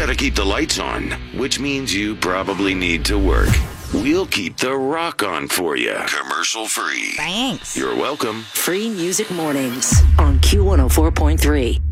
gotta keep the lights on, which means you probably need to work. We'll keep the rock on for you. Commercial free. Thanks. You're welcome. Free Music Mornings on Q104.3.